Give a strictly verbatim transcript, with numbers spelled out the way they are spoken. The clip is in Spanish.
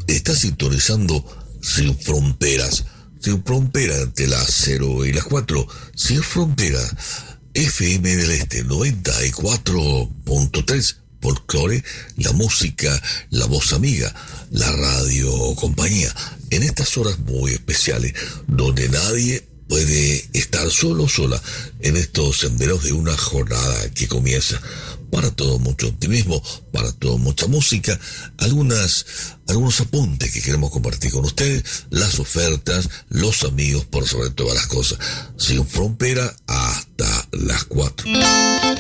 Está sintonizando Sin Fronteras. Sin Frontera entre las cero y las cuatro. Sin Frontera. F M del Este noventa y cuatro punto tres. Folclore, la música, la voz amiga, la radio compañía. En estas horas muy especiales, donde nadie puede estar solo o sola en estos senderos de una jornada que comienza. Para todo mucho optimismo, para todo mucha música, algunas, algunos apuntes que queremos compartir con ustedes, las ofertas, los amigos, por sobre todas las cosas. Sin Frontera hasta las cuatro.